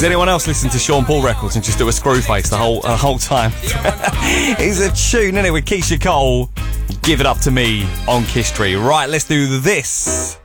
Does anyone else listen to Sean Paul records and just do a screw face the whole time? It's a tune, isn't it, with Keisha Cole. Give It Up To Me on Kiss Tree. Right, let's do this.